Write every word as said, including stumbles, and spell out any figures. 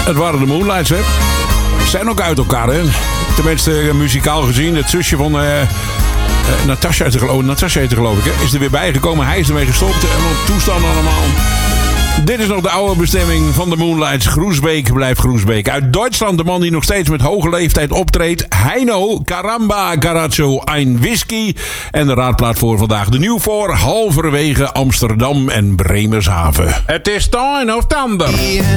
Het waren de Moonlights, hè. Ze zijn ook uit elkaar, hè. Tenminste, muzikaal gezien. Het zusje van uh, uh, Natasha, oh, Natasha heet er, geloof ik, hè, is er weer bijgekomen. Hij is ermee gestopt. En wat toestanden allemaal. Dit is nog de oude bestemming van de Moonlights. Groesbeek blijft Groesbeek. Uit Duitsland de man die nog steeds met hoge leeftijd optreedt. Heino, Caramba, Carazzo, ein Whisky. En de raadplaat voor vandaag de nieuw voor halverwege Amsterdam en Bremershaven. Het is Time of Thunder.